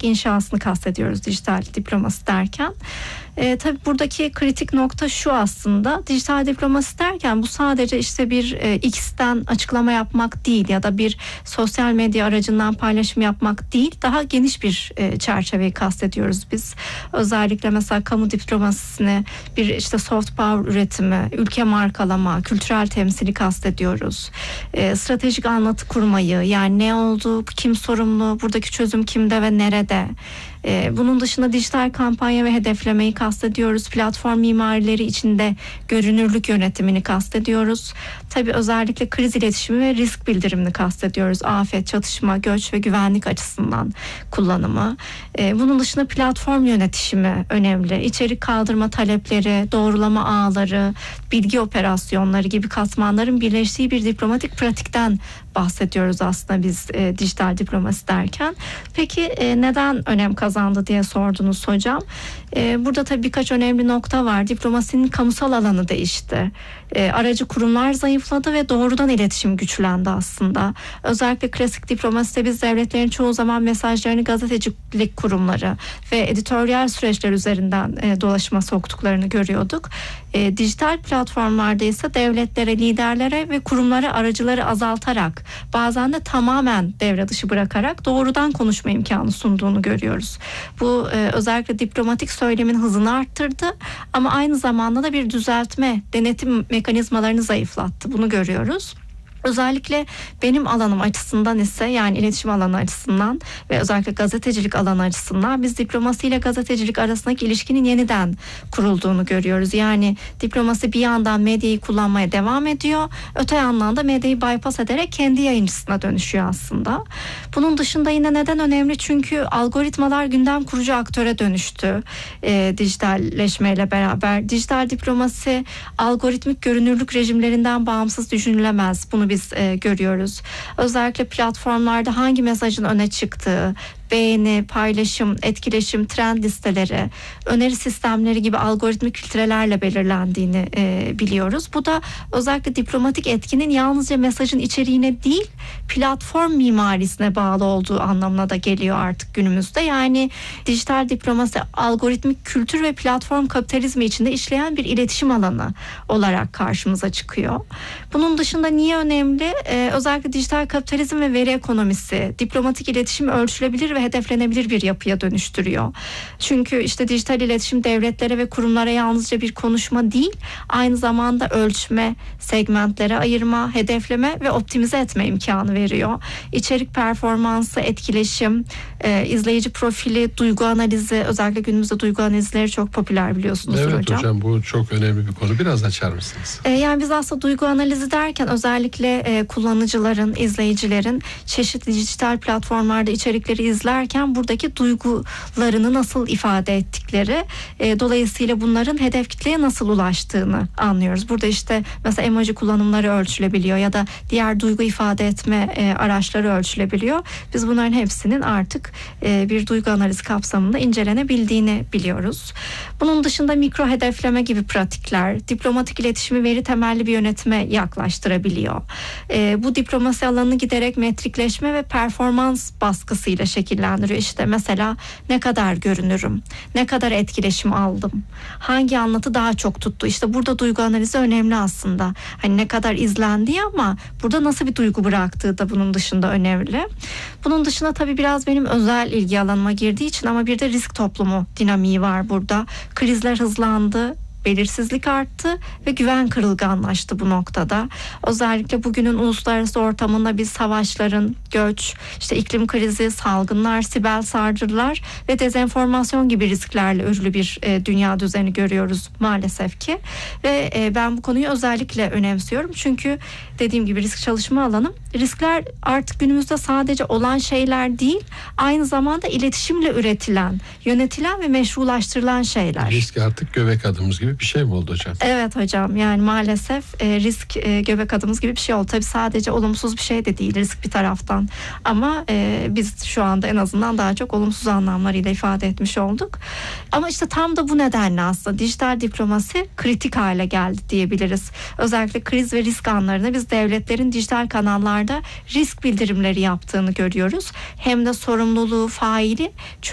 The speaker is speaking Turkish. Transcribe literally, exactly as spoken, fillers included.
olarak inşasını kastediyoruz dijital diplomasi derken. E, tabii buradaki kritik nokta şu aslında, dijital diplomasi derken bu sadece işte bir e, X'ten açıklama yapmak değil ya da bir sosyal medya aracından paylaşım yapmak değil, daha geniş bir e, çerçeveyi kastediyoruz biz. Özellikle mesela kamu diplomasisini bir işte soft power üretimi, ülke markalama, kültürel temsili kastediyoruz. E, stratejik anlatı kurmayı, yani ne oldu, kim sorumlu, buradaki çözüm kimde ve nerede? Ee, bunun dışında dijital kampanya ve hedeflemeyi kastediyoruz. Platform mimarileri içinde görünürlük yönetimini kastediyoruz. Tabii özellikle kriz iletişimi ve risk bildirimini kastediyoruz. Afet, çatışma, göç ve güvenlik açısından kullanımı. Ee, bunun dışında platform yönetişimi önemli. İçerik kaldırma talepleri, doğrulama ağları, bilgi operasyonları gibi katmanların birleştiği bir diplomatik pratikten bahsediyoruz aslında biz e, dijital diplomasi derken. Peki e, neden önem kazandı diye sordunuz hocam. E, burada tabii birkaç önemli nokta var. Diplomasinin kamusal alanı değişti. E, aracı kurumlar zayıfladı ve doğrudan iletişim güçlendi aslında. Özellikle klasik diplomaside biz devletlerin çoğu zaman mesajlarını gazetecilik kurumları ve editoryal süreçler üzerinden e, dolaşıma soktuklarını görüyorduk. E, dijital platformlarda ise devletlere, liderlere ve kurumlara aracıları azaltarak, bazen de tamamen devre dışı bırakarak doğrudan konuşma imkanı sunduğunu görüyoruz. Bu e, özellikle diplomatik söylemin hızını arttırdı ama aynı zamanda da bir düzeltme, denetim mekanizmalarını zayıflattı. Bunu görüyoruz. Özellikle benim alanım açısından ise, yani iletişim alanı açısından ve özellikle gazetecilik alanı açısından biz diplomasi ile gazetecilik arasındaki ilişkinin yeniden kurulduğunu görüyoruz. Yani diplomasi bir yandan medyayı kullanmaya devam ediyor, öte yandan da medyayı bypass ederek kendi yayıncısına dönüşüyor aslında. Bunun dışında yine neden önemli? Çünkü algoritmalar gündem kurucu aktöre dönüştü e, dijitalleşmeyle beraber. Dijital diplomasi algoritmik görünürlük rejimlerinden bağımsız düşünülemez. Bunu biz e, görüyoruz. Özellikle platformlarda hangi mesajın öne çıktığı, beğeni, paylaşım, etkileşim, trend listeleri, öneri sistemleri gibi algoritmik filtrelerle belirlendiğini e, biliyoruz. Bu da özellikle diplomatik etkinin yalnızca mesajın içeriğine değil, platform mimarisine bağlı olduğu anlamına da geliyor artık günümüzde. Yani dijital diplomasi algoritmik kültür ve platform kapitalizmi içinde işleyen bir iletişim alanı olarak karşımıza çıkıyor. Bunun dışında niye önemli? Ee, özellikle dijital kapitalizm ve veri ekonomisi diplomatik iletişimi ölçülebilir ve hedeflenebilir bir yapıya dönüştürüyor. Çünkü işte dijital iletişim devletlere ve kurumlara yalnızca bir konuşma değil, aynı zamanda ölçme, segmentlere ayırma, hedefleme ve optimize etme imkanı veriyor. İçerik performansı, etkileşim, e, izleyici profili, duygu analizi, özellikle günümüzde duygu analizleri çok popüler biliyorsunuz evet, hocam. Evet hocam, bu çok önemli bir konu. Biraz açar mısınız? E, yani biz aslında duygu analizi derken özellikle e, kullanıcıların, izleyicilerin çeşitli dijital platformlarda içerikleri izlerken buradaki duygularını nasıl ifade ettikleri, e, dolayısıyla bunların hedef kitleye nasıl ulaştığını anlıyoruz. Burada işte mesela emoji kullanımları ölçülebiliyor ya da diğer duygu ifade etme e, araçları ölçülebiliyor. Biz bunların hepsinin artık e, bir duygu analizi kapsamında incelenebildiğini biliyoruz. Bunun dışında mikro hedefleme gibi pratikler diplomatik iletişimi veri temelli bir yönetime yaklaştırabiliyor. E, bu diplomasi alanını giderek metrikleşme ve performans baskısıyla şekillendiriyor. İşte mesela ne kadar görünürüm, ne kadar etkileşim aldım, hangi anlatı daha çok tuttu. İşte burada duygu analizi önemli aslında. Hani ne kadar izlendiği ama burada nasıl bir duygu bıraktığı da bunun dışında önemli. Bunun dışında tabii biraz benim özel ilgi alanıma girdiği için ama bir de risk toplumu dinamiği var burada. Krizler hızlandı, belirsizlik arttı ve güven kırılganlaştı bu noktada. Özellikle bugünün uluslararası ortamında biz savaşların, göç, işte iklim krizi, salgınlar, siber saldırılar ve dezenformasyon gibi risklerle örülü bir e, dünya düzeni görüyoruz maalesef ki. Ve e, ben bu konuyu özellikle önemsiyorum. Çünkü dediğim gibi risk çalışma alanım. Riskler artık günümüzde sadece olan şeyler değil, aynı zamanda iletişimle üretilen, yönetilen ve meşrulaştırılan şeyler. Risk artık göbek adımız gibi bir şey mi oldu hocam? Evet hocam, yani maalesef e, risk e, göbek adımız gibi bir şey oldu. Tabii sadece olumsuz bir şey de değil risk bir taraftan. Ama e, biz şu anda en azından daha çok olumsuz anlamlarıyla ifade etmiş olduk. Ama işte tam da bu nedenle aslında dijital diplomasi kritik hale geldi diyebiliriz. Özellikle kriz ve risk anlarında biz devletlerin dijital kanallarda risk bildirimleri yaptığını görüyoruz. Hem de sorumluluğu, faili